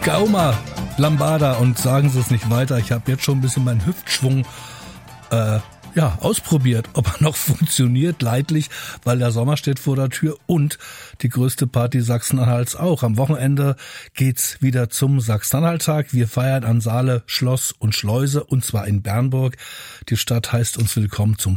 Gauma, Lambada und sagen Sie es nicht weiter. Ich habe jetzt schon ein bisschen meinen Hüftschwung ausprobiert, ob er noch funktioniert, leidlich, weil der Sommer steht vor der Tür und die größte Party Sachsen-Anhalts auch. Am Wochenende geht's wieder zum Sachsen-Anhalt-Tag. Wir feiern an Saale, Schloss und Schleuse und zwar in Bernburg. Die Stadt heißt uns willkommen zum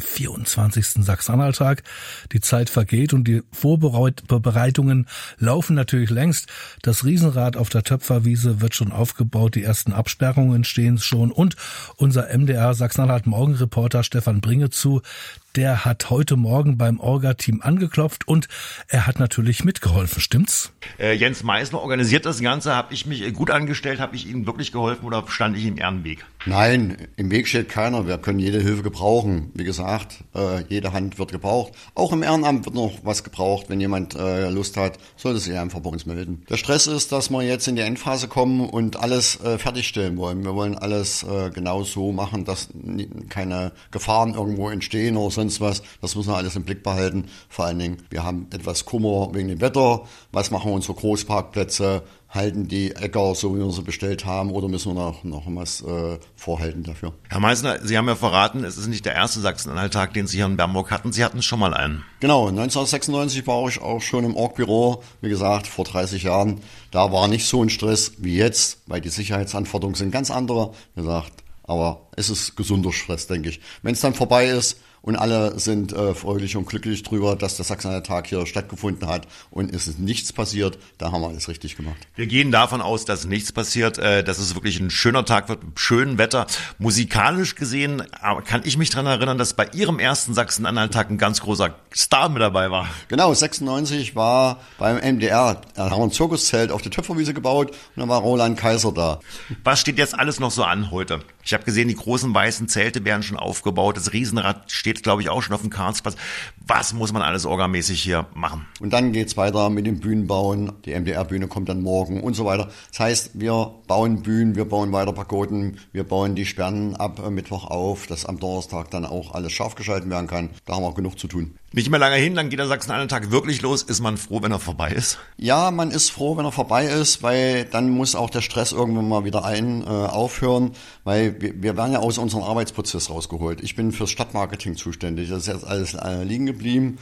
24. Sachsen-Anhalt-Tag. Die Zeit vergeht und die Vorbereitungen laufen natürlich längst. Das Riesenrad auf der Töpferwiese wird schon aufgebaut. Die ersten Absperrungen stehen schon und unser MDR Sachsen-Anhalt-Morgenreporter Stefan Bringezu, der hat heute Morgen beim Orga-Team angeklopft und er hat natürlich mitgeholfen, stimmt's? Jens Meisner organisiert das Ganze. Habe ich mich gut angestellt? Habe ich Ihnen wirklich geholfen oder stand ich im Ehrenweg? Nein, im Weg steht keiner. Wir können jede Hilfe gebrauchen. Wie gesagt, jede Hand wird gebraucht. Auch im Ehrenamt wird noch was gebraucht. Wenn jemand Lust hat, sollte sich einfach bei uns melden. Der Stress ist, dass wir jetzt in die Endphase kommen und alles fertigstellen wollen. Wir wollen alles genau so machen, dass keine Gefahren irgendwo entstehen oder sonst was. Das müssen wir alles im Blick behalten. Vor allen Dingen, wir haben etwas Kummer wegen dem Wetter. Was machen wir unsere Großparkplätze? Halten die Äcker so, wie wir sie bestellt haben, oder müssen wir noch was vorhalten dafür? Herr Meisner, Sie haben ja verraten, es ist nicht der erste Sachsen-Anhalt-Tag, den Sie hier in Bernburg hatten. Sie hatten schon mal einen. Genau, 1996 war ich auch schon im Org-Büro, wie gesagt, vor 30 Jahren. Da war nicht so ein Stress wie jetzt, weil die Sicherheitsanforderungen sind ganz andere, wie gesagt. Aber es ist gesunder Stress, denke ich. Wenn es dann vorbei ist und alle sind fröhlich und glücklich drüber, dass der Sachsen-Anhalt-Tag hier stattgefunden hat und es ist nichts passiert, da haben wir alles richtig gemacht. Wir gehen davon aus, dass nichts passiert, dass es wirklich ein schöner Tag wird, mit schönem Wetter. Musikalisch gesehen kann ich mich daran erinnern, dass bei Ihrem ersten Sachsen-Anhalt-Tag ein ganz großer Star mit dabei war. Genau, 96 war beim MDR, da haben wir ein Zirkuszelt auf der Töpferwiese gebaut und dann war Roland Kaiser da. Was steht jetzt alles noch so an heute? Ich habe gesehen, die großen weißen Zelte werden schon aufgebaut, das Riesenrad steht, glaube ich, auch schon auf dem Karlsplatz. Was muss man alles orgamäßig hier machen? Und dann geht's weiter mit dem Bühnenbauen. Die MDR-Bühne kommt dann morgen und so weiter. Das heißt, wir bauen Bühnen, wir bauen weiter Pagoden, wir bauen die Sperren ab Mittwoch auf, dass am Donnerstag dann auch alles scharf geschalten werden kann. Da haben wir auch genug zu tun. Nicht mehr lange hin, dann geht der Sachsen-Anhalt-Tag wirklich los. Ist man froh, wenn er vorbei ist? Ja, man ist froh, wenn er vorbei ist, weil dann muss auch der Stress irgendwann mal wieder aufhören, weil wir werden ja aus unserem Arbeitsprozess rausgeholt. Ich bin fürs Stadtmarketing zuständig. Das ist jetzt alles liegen geblieben.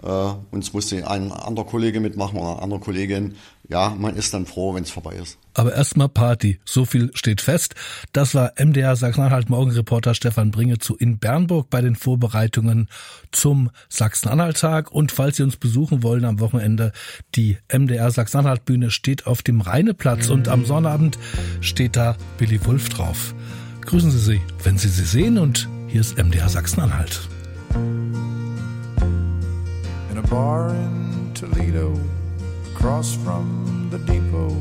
Uns musste ein anderer Kollege mitmachen oder eine andere Kollegin. Ja, man ist dann froh, wenn es vorbei ist. Aber erstmal Party. So viel steht fest. Das war MDR Sachsen-Anhalt-Morgenreporter Stefan Bringezu in Bernburg bei den Vorbereitungen zum Sachsen-Anhalt-Tag. Und falls Sie uns besuchen wollen am Wochenende, die MDR Sachsen-Anhalt-Bühne steht auf dem Rheineplatz und am Sonnabend steht da Billy Wulff drauf. Grüßen Sie sie, wenn Sie sie sehen, und hier ist MDR Sachsen-Anhalt. In a bar in Toledo, across from the depot,